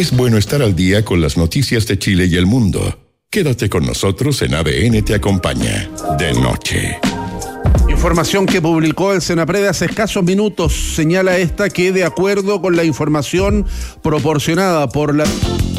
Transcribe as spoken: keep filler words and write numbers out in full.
Es bueno estar al día con las noticias de Chile y el mundo. Quédate con nosotros en A D N Te Acompaña, de noche. Información que publicó el Senapred hace escasos minutos. Señala esta que, de acuerdo con la información proporcionada por la...